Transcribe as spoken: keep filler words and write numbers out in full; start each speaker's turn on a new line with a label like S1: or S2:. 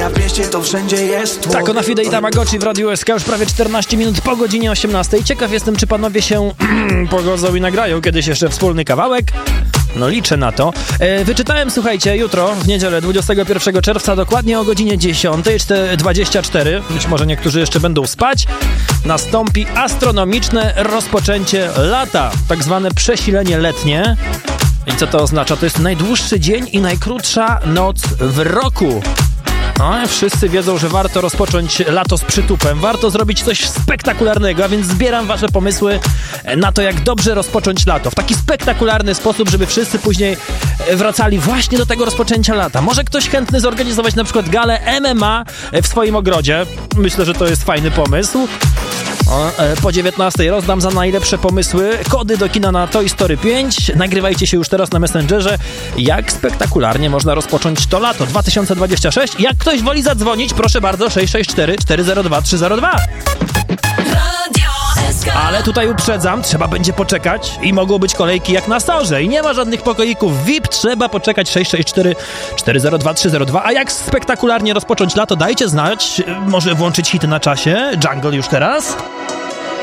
S1: na pieście to wszędzie jest tło.
S2: Tak, ona Fide i Tamagotchi w Radiu S K już prawie czternaście minut po godzinie osiemnastej. Ciekaw jestem, czy panowie się pogodzą i nagrają kiedyś jeszcze wspólny kawałek. No liczę na to. E, wyczytałem, słuchajcie, jutro, w niedzielę dwudziestego pierwszego czerwca, dokładnie o godzinie dziesiątej dwadzieścia cztery, być może niektórzy jeszcze będą spać, nastąpi astronomiczne rozpoczęcie lata, tak zwane przesilenie letnie. I co to oznacza? To jest najdłuższy dzień i najkrótsza noc w roku. No, wszyscy wiedzą, że warto rozpocząć lato z przytupem, warto zrobić coś spektakularnego, a więc zbieram wasze pomysły na to, jak dobrze rozpocząć lato. W taki spektakularny sposób, żeby wszyscy później wracali właśnie do tego rozpoczęcia lata. Może ktoś chętny zorganizować na przykład galę M M A w swoim ogrodzie? Myślę, że to jest fajny pomysł. O, po dziewiętnastej rozdam za najlepsze pomysły kody do kina na Toy Story pięć. Nagrywajcie się już teraz na Messengerze, jak spektakularnie można rozpocząć to lato dwa tysiące dwudziesty szósty. Jak ktoś woli zadzwonić, proszę bardzo, sześć sześć cztery cztery zero dwa trzy zero dwa. Ale tutaj uprzedzam, trzeba będzie poczekać i mogą być kolejki jak na Storze i nie ma żadnych pokoików V I P, trzeba poczekać sześć sześć cztery cztery zero dwa trzy zero dwa. A jak spektakularnie rozpocząć lato, dajcie znać, może włączyć hity na czasie, Jungle już teraz.